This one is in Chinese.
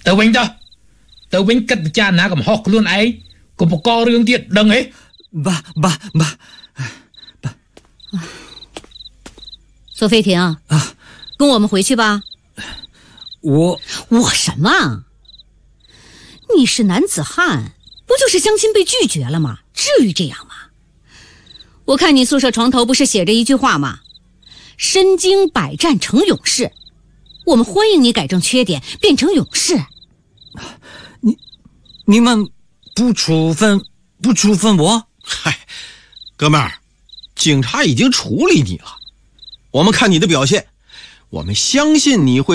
ទៅវិញគិតពិចារណាកំហុសខ្លួនឯងកុំបង្ករឿងទៀតដឹងទេ爸。 苏飞婷跟我们回去吧。 我什么？你是男子汉，不就是相亲被拒绝了吗？至于这样吗？我看你宿舍床头不是写着一句话吗？身经百战成勇士。我们欢迎你改正缺点，变成勇士。 你们不处分我？ 嗨，哥们儿，警察已经处理你了。我们看你的表现，我们相信你会